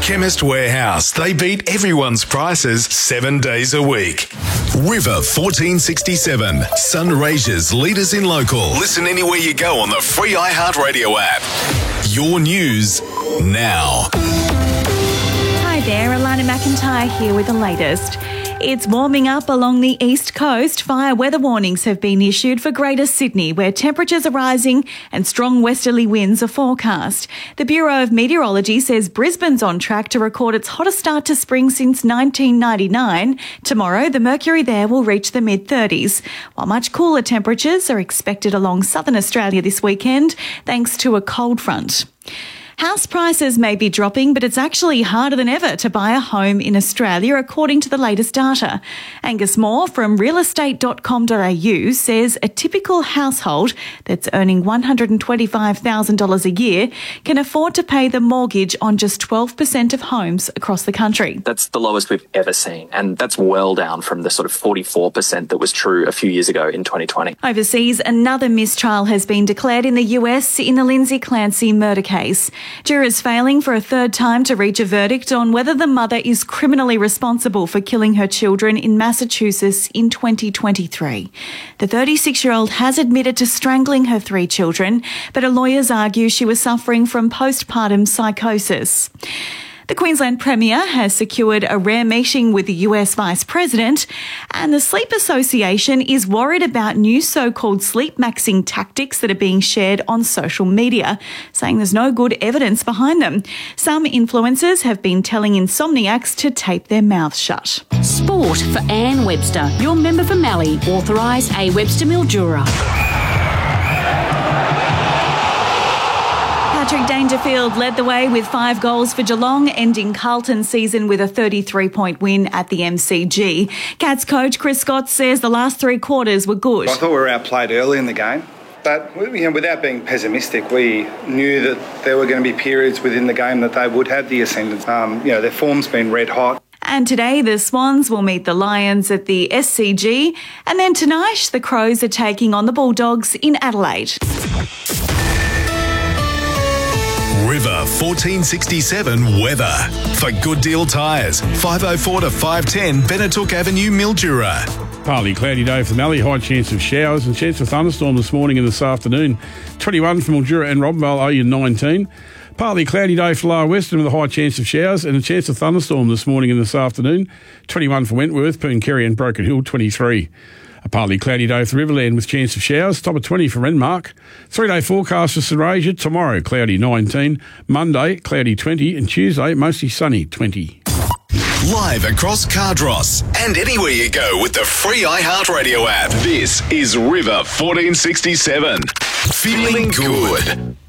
Chemist Warehouse. They beat everyone's prices 7 days a week. River 1467. Sunraysia's leaders in local. Listen anywhere you go on the free iHeartRadio app. Your news now. Hi there, Alana McIntyre here with the latest. It's warming up along the east coast. Fire weather warnings have been issued for Greater Sydney, where temperatures are rising and strong westerly winds are forecast. The Bureau of Meteorology says Brisbane's on track to record its hottest start to spring since 1999. Tomorrow, the mercury there will reach the mid-30s, while much cooler temperatures are expected along southern Australia this weekend, thanks to a cold front. House prices may be dropping, but it's actually harder than ever to buy a home in Australia, according to the latest data. Angus Moore from realestate.com.au says a typical household that's earning $125,000 a year can afford to pay the mortgage on just 12% of homes across the country. That's the lowest we've ever seen, and that's well down from the sort of 44% that was true a few years ago in 2020. Overseas, another mistrial has been declared in the US in the Lindsay Clancy murder case. Jurors failing for a third time to reach a verdict on whether the mother is criminally responsible for killing her children in Massachusetts in 2023. The 36-year-old has admitted to strangling her 3 children, but her lawyers argue she was suffering from postpartum psychosis. The Queensland Premier has secured a rare meeting with the US Vice President, and the Sleep Association is worried about new so-called sleep maxing tactics that are being shared on social media, saying there's no good evidence behind them. Some influencers have been telling insomniacs to tape their mouths shut. Sport for Anne Webster, your member for Mallee, authorised A. Webster Mildura. Patrick Dangerfield led the way with 5 goals for Geelong, ending Carlton's season with a 33-point win at the MCG. Cats coach Chris Scott says the last 3 quarters were good. I thought we were outplayed early in the game, but without being pessimistic, we knew that there were going to be periods within the game that they would have the ascendant. Their form's been red hot. And today the Swans will meet the Lions at the SCG, and then tonight the Crows are taking on the Bulldogs in Adelaide. River 1467 weather. For Good Deal Tyres, 504 to 510 Benetook Avenue, Mildura. Partly cloudy day for Mallee, high chance of showers and chance of thunderstorm this morning and this afternoon. 21 for Mildura and Robinvale, OU 19. Partly cloudy day for Lower Western with a high chance of showers and a chance of thunderstorm this morning and this afternoon. 21 for Wentworth, Pooncarie and Broken Hill, 23. A partly cloudy day for Riverland with chance of showers, top of 20 for Renmark. 3-day forecast for Sunraysia, tomorrow cloudy 19, Monday cloudy 20 and Tuesday mostly sunny 20. Live across Cardross and anywhere you go with the free iHeartRadio app. This is River 1467. Feeling good.